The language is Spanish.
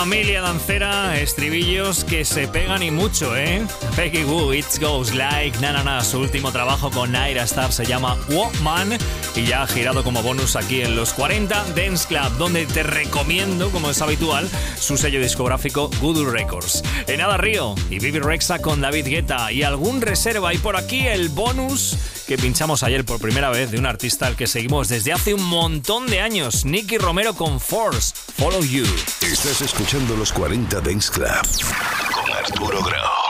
Familia dancera, estribillos que se pegan y mucho, ¿eh? Peggy Gou, It Goes Like, na, su último trabajo con Naira Star se llama Woman y ya ha girado como bonus aquí en los 40 Dance Club, donde te recomiendo, como es habitual, su sello discográfico Voodoo Records. En Ada Río y Bibi Rexha con David Guetta y algún reserva, y por aquí el bonus que pinchamos ayer por primera vez de un artista al que seguimos desde hace un montón de años, Nicky Romero con Force, Follow You. Estás escuchando los 40 Dance Club con Arturo Grau.